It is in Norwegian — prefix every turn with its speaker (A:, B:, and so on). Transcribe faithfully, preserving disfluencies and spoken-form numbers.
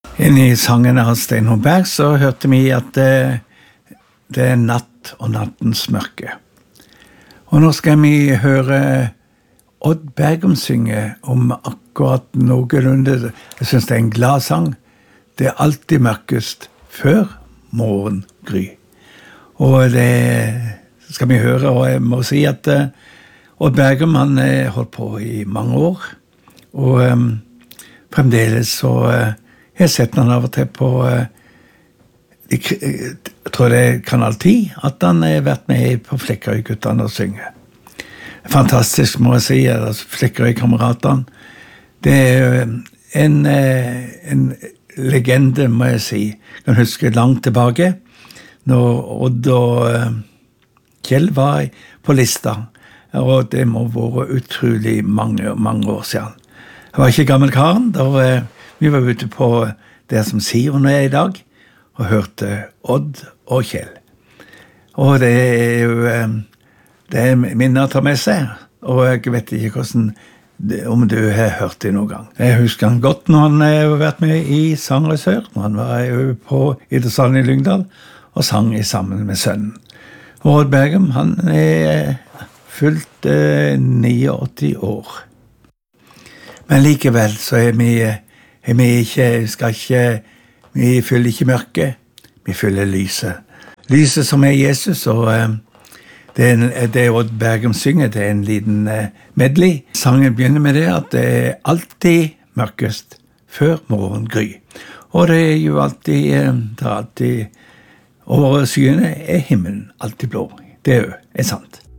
A: I sangen av Stein Holmberg så hørte vi at det, det er natt og nattens mørke. Og nå skal vi høre Odd Bergum synge om akkurat noenlunde. Jeg synes det er en glad sang. Det er alltid mørkest før morgen gry. Og det skal vi høre, og jeg må si at uh, Odd Bergum han har holdt på i mange år. Og um, fremdeles så uh, jeg har sett han av og til på uh, jeg, jeg tror det er Kanal ti at han har vært med på Flekkerøy-guttene og synge. Fantastisk må jeg si, altså Flekkerøy-kameratene. Det er en, en legende må jeg si. Jeg kan huske langt tilbake når Odd og Kjell var på lista, og det må være utrolig mange, mange år siden. Jeg var ikke gammel karen, da vi var ute på det som Sion er i dag, og hørte Odd og Kjell. Og det er jo det er minner å ta med seg, og jeg vet ikke hvordan, om du har hørt det noen gang. Jeg husker han godt når han har vært med i Sang og Sør, når han var jo på Idrettshallen i Lyngdal, og sang i sammen med sønnen. Og Odd Bergum, han er fullt eh, åttionio år. Men likevel så er vi, er vi ikke, skal ikke, vi fyller ikke mørket, vi fyller lyset. Lyset som er Jesus, og eh, det er det Odd Bergum synger, det er en liten eh, medley. Sangen begynner med det at det er alltid mørkest før morgen gry. Og det er jo alltid, eh, det er alltid over skyene er himmelen alltid blå. Det er jo er sant.